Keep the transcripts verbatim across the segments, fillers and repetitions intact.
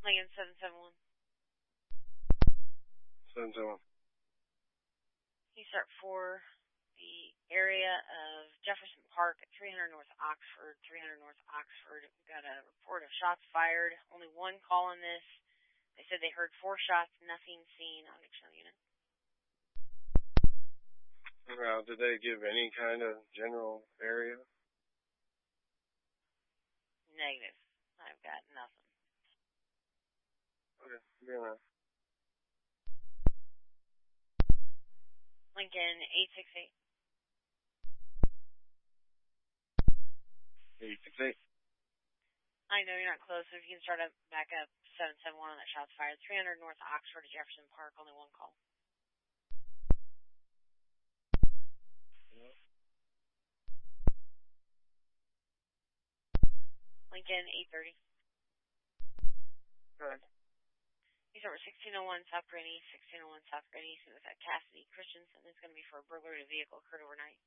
Lincoln seven seven one. seven seven one. You start for the area of Jefferson Park at three hundred North Oxford, three hundred North Oxford. We've got a report of shots fired. Only one call on this. They said they heard four shots, nothing seen on Dictionary unit. Now, did they give any kind of general area? Negative. I've got nothing. Okay, yeah. Lincoln eight six eight. eight six eight. I know you're not close, so if you can start up back up seven seven one on that shots fired. three hundred North Oxford at Jefferson Park, only one call. Yeah. Lincoln eight thirty. Good. He's over sixteen oh one South Grand East, sixteen oh one South Grand East, and it's at Cassidy Christensen. It's going to be for a burglary of a vehicle occurred overnight.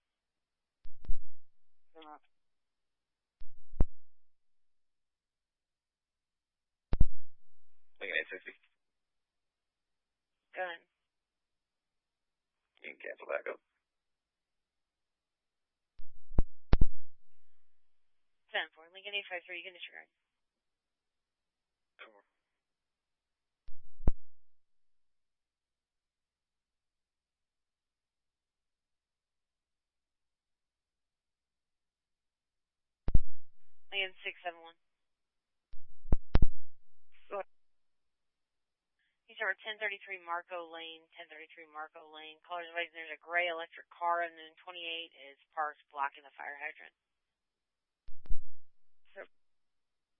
Yeah. Lincoln eight sixty. Go ahead. You can cancel back up. ten four. Lincoln eight five three, you can disregard. Come on. Lincoln six seven one. Go ahead. He's over ten thirty-three Marco Lane, ten thirty-three Marco Lane. Callers advising there's a gray electric car, and then twenty-eight is parked blocking the fire hydrant.